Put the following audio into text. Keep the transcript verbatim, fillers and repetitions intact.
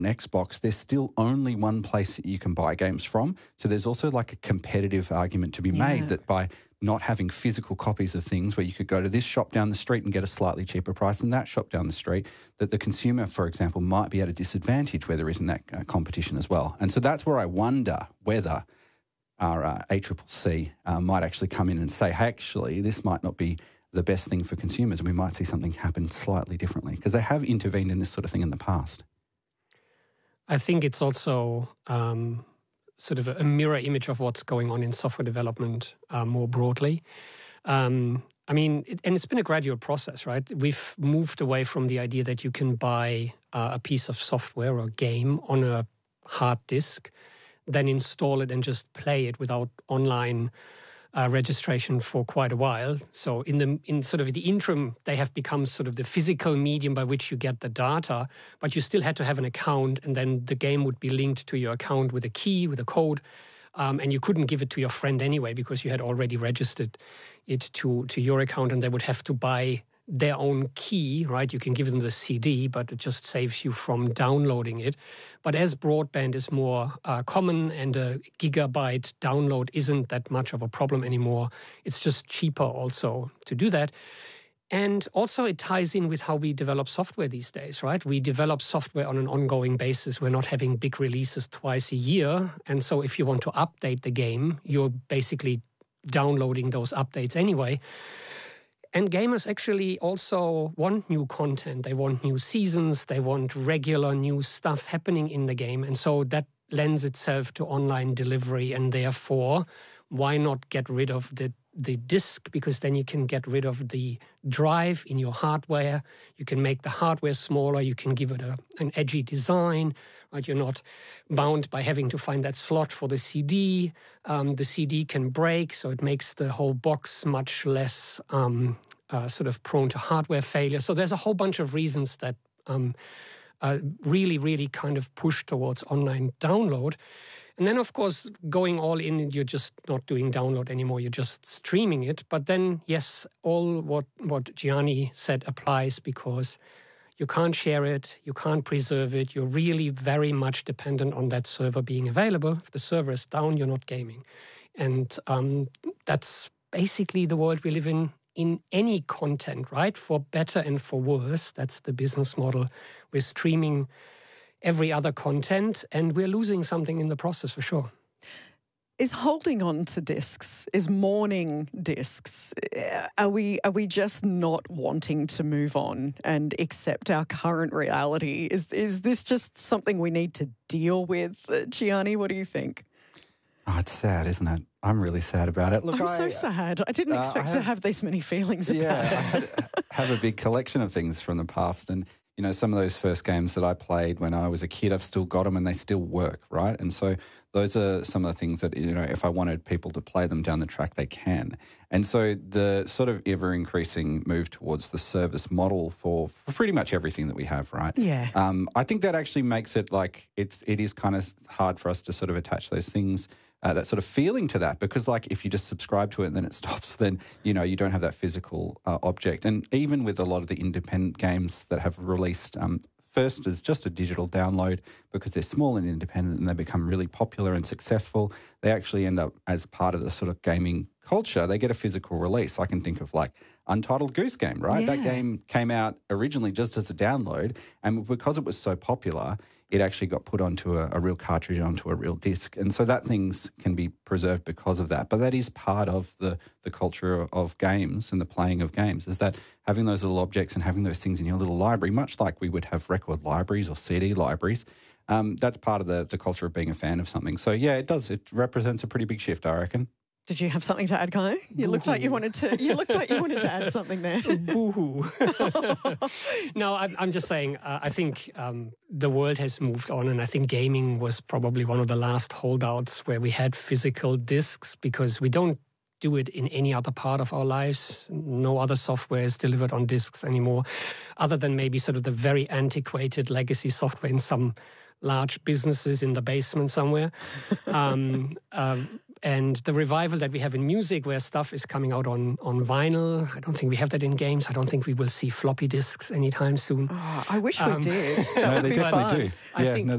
Xbox, there's still only one place that you can buy games from. So there's also like a competitive argument to be Yeah. made that by not having physical copies of things where you could go to this shop down the street and get a slightly cheaper price than that shop down the street, that the consumer, for example, might be at a disadvantage where there isn't that uh, competition as well. And so that's where I wonder whether our uh, A C C C uh, might actually come in and say, hey, actually, this might not be the best thing for consumers, and we might see something happen slightly differently, because they have intervened in this sort of thing in the past. I think it's also um, sort of a mirror image of what's going on in software development uh, more broadly. Um, I mean, it, and it's been a gradual process, right? We've moved away from the idea that you can buy uh, a piece of software or game on a hard disk, then install it and just play it without online Uh, registration for quite a while. So in the in sort of the interim, they have become sort of the physical medium by which you get the data, but you still had to have an account, and then the game would be linked to your account with a key, with a code, um, and you couldn't give it to your friend anyway because you had already registered it to, to your account, and they would have to buy their own key, right? You can give them the C D, but it just saves you from downloading it. But as broadband is more uh, common and a gigabyte download isn't that much of a problem anymore, it's just cheaper also to do that. And also it ties in with how we develop software these days, right? We develop software on an ongoing basis. We're not having big releases twice a year. And so if you want to update the game, you're basically downloading those updates anyway. And gamers actually also want new content. They want new seasons. They want regular new stuff happening in the game. And so that lends itself to online delivery. And therefore, why not get rid of the, the disk? Because then you can get rid of the drive in your hardware. You can make the hardware smaller. You can give it a, an edgy design. Right? You're not bound by having to find that slot for the C D. Um, the C D can break, so it makes the whole box much less um, uh, sort of prone to hardware failure. So there's a whole bunch of reasons that um, uh, really, really kind of push towards online download. And then, of course, going all in, you're just not doing download anymore. You're just streaming it. But then, yes, all what, what Gianni said applies, because you can't share it, you can't preserve it. You're really very much dependent on that server being available. If the server is down, you're not gaming. And um, that's basically the world we live in, in any content, right? For better and for worse. That's the business model. We're streaming every other content, and we're losing something in the process for sure. Is holding on to discs, is mourning discs, are we are we just not wanting to move on and accept our current reality? Is is this just something we need to deal with? Uh, Gianni, what do you think? Oh, it's sad, isn't it? I'm really sad about it. Look, I'm I, so sad. I didn't uh, expect I have, to have these many feelings about yeah, it. I had, have a big collection of things from the past, and you know, some of those first games that I played when I was a kid, I've still got them and they still work, right? And so those are some of the things that, you know, if I wanted people to play them down the track, they can. And so the sort of ever-increasing move towards the service model for, for pretty much everything that we have, right? Yeah. Um, I think that actually makes it like it's it is kind of hard for us to sort of attach those things, Uh, that sort of feeling to that, because like if you just subscribe to it and then it stops, then, you know, you don't have that physical uh, object. And even with a lot of the independent games that have released um, first as just a digital download, because they're small and independent and they become really popular and successful, they actually end up as part of the sort of gaming culture. They get a physical release. I can think of like Untitled Goose Game, right? Yeah. That game came out originally just as a download, and because it was so popular, it actually got put onto a, a real cartridge, onto a real disc. And so that things can be preserved because of that. But that is part of the, the culture of games and the playing of games, is that having those little objects and having those things in your little library, much like we would have record libraries or C D libraries, um, that's part of the, the culture of being a fan of something. So, yeah, it does. It represents a pretty big shift, I reckon. Did you have something to add, Kai? You Boo-hoo. looked like you wanted to. You looked like you wanted to add something there. Boo-hoo. No, I'm, I'm just saying. Uh, I think um, the world has moved on, and I think gaming was probably one of the last holdouts where we had physical discs, because we don't do it in any other part of our lives. No other software is delivered on discs anymore, other than maybe sort of the very antiquated legacy software in some large businesses in the basement somewhere. um, um, and the revival that we have in music, where stuff is coming out on, on vinyl. I don't think we have that in games. I don't think we will see floppy disks anytime soon. Oh, I wish Um, we did. That No, would they be definitely fun. do. I Yeah, think no,